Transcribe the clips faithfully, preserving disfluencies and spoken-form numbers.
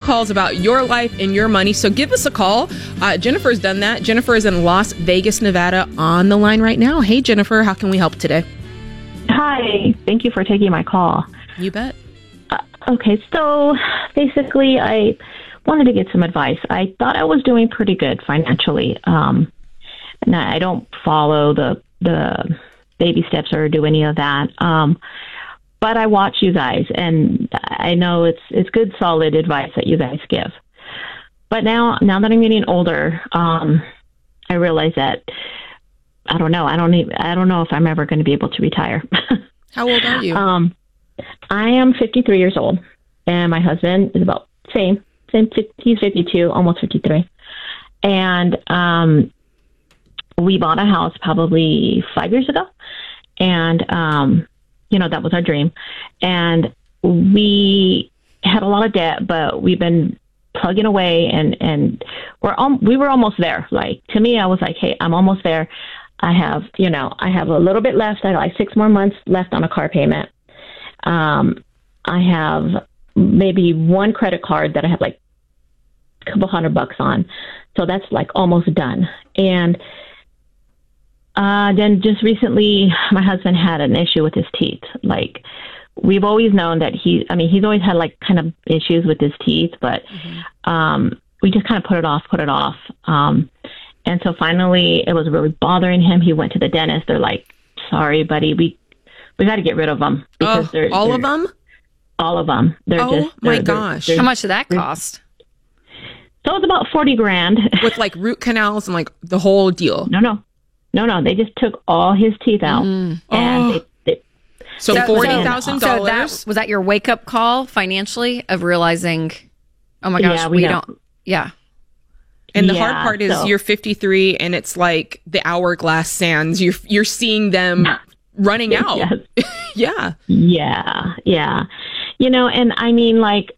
calls about your life and your money. So give us a call. Uh, Jennifer's done that. Jennifer is in Las Vegas, Nevada, on the line right now. Hey, Jennifer, how can we help today? Hi. Thank you for taking my call. You bet. Uh, okay, so basically, I wanted to get some advice. I thought I was doing pretty good financially. Um, and I don't follow the the baby steps or do any of that. Um, but I watch you guys, and I know it's it's good, solid advice that you guys give. But now, now that I'm getting older, um, I realize that I don't know. I don't even, I don't know if I'm ever going to be able to retire. How old are you? Um, I am fifty-three years old, and my husband is about same same. He's fifty-two, almost fifty-three, and um, we bought a house probably five years ago, and um, you know, that was our dream, and we had a lot of debt, but we've been plugging away, and and we're al- we were almost there. Like, to me, I was like, hey, I'm almost there. I have, you know, I have a little bit left. I have like six more months left on a car payment. Um, I have maybe one credit card that I have like a couple hundred bucks on. So that's like almost done. And uh, then just recently, my husband had an issue with his teeth. Like, we've always known that he, I mean, he's always had like kind of issues with his teeth, but mm-hmm. um, we just kind of put it off, put it off. Um, and so finally it was really bothering him. He went to the dentist. They're like, sorry, buddy, we, we got to get rid of them. Because oh, they're, all they're, of them? All of them. They're oh just, my they're, gosh. They're, How much did that cost? So it was about forty grand. With like root canals and like the whole deal? No, no. No, no. They just took all his teeth out. Mm. And oh. they, they, so so forty thousand dollars. So that, was that your wake up call financially of realizing, oh my gosh, yeah, we, we don't. don't. Yeah. And the yeah, hard part is so. you're fifty-three and it's like the hourglass sands. You're, you're seeing them running out. Yes. yeah. Yeah. Yeah. You know, and I mean, like,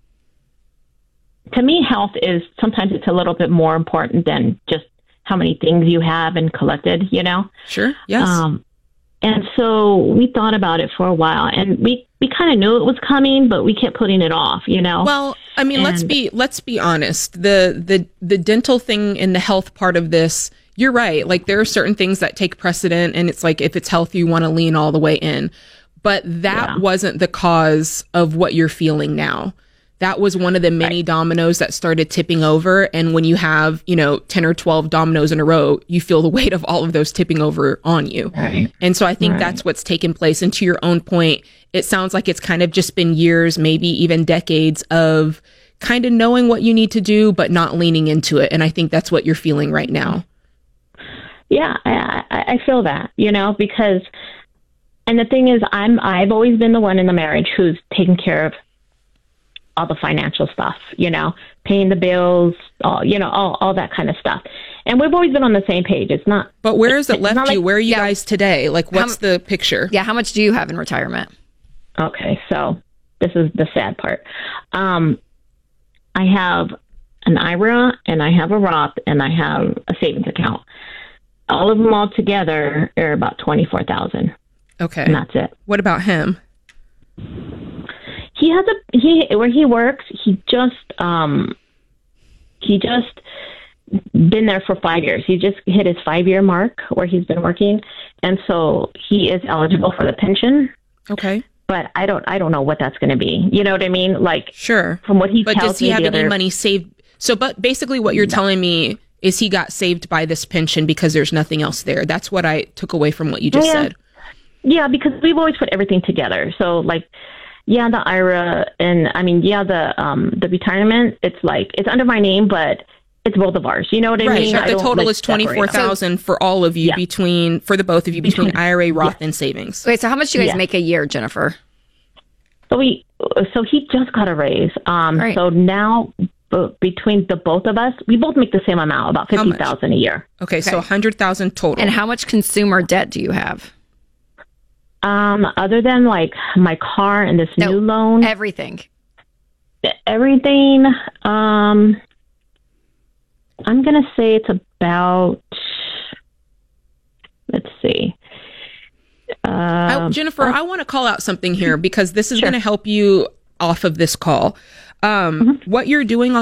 to me, health is sometimes it's a little bit more important than just how many things you have and collected, you know? Sure. Yes. Um, and so we thought about it for a while, and we, we kind of knew it was coming, but we kept putting it off, you know? Well, I mean, and, let's be, let's be honest. The, the, the dental thing and the health part of this, you're right. Like, there are certain things that take precedent, and it's like, if it's healthy, you want to lean all the way in. But that yeah. wasn't the cause of what you're feeling now. That was one of the many right. dominoes that started tipping over. And when you have, you know, ten or twelve dominoes in a row, you feel the weight of all of those tipping over on you. Right. And so I think right. that's what's taken place. And to your own point, it sounds like it's kind of just been years, maybe even decades of kind of knowing what you need to do, but not leaning into it. And I think that's what you're feeling right now. Yeah, I, I feel that, you know, because, and the thing is, I'm, I've always been the one in the marriage who's taken care of all the financial stuff, you know, paying the bills, all, you know, all, all that kind of stuff. And we've always been on the same page. It's not. But where has it left you? Like, where are you yeah. guys today? Like, what's how, the picture? Yeah. How much do you have in retirement? Okay. So this is the sad part. Um, I have an I R A and I have a Roth and I have a savings account. All of them all together are about twenty-four thousand. Okay. And that's it. What about him? He has a he where he works. He just um, he just been there for five years. He just hit his five year mark where he's been working, and so he is eligible for the pension. Okay, but I don't I don't know what that's going to be. You know what I mean? Like, sure. From what he but tells does he me, have the any other, money saved? So, but basically, what you're no. telling me is he got saved by this pension because there's nothing else there. That's what I took away from what you just yeah. said. Yeah, because we've always put everything together. So, like. Yeah, the I R A, and I mean, yeah, the um, the retirement. It's like it's under my name, but it's both of ours. You know what I right. mean? Right. I The don't, total like, is twenty four thousand so, for all of you yeah. between for the both of you between, between I R A, Roth, yeah. and savings. Wait, so how much do you guys yeah. make a year, Jennifer? So we, so he just got a raise. Um, right. So now b- between the both of us, we both make the same amount, about fifty thousand a year. Okay, okay. So a hundred thousand total. And how much consumer debt do you have? Um, other than like my car and this no, new loan, everything, everything. Um, I'm gonna say it's about. Let's see. Um, I, Jennifer, uh, I want to call out something here because this is sure. going to help you off of this call. Um, mm-hmm. What you're doing on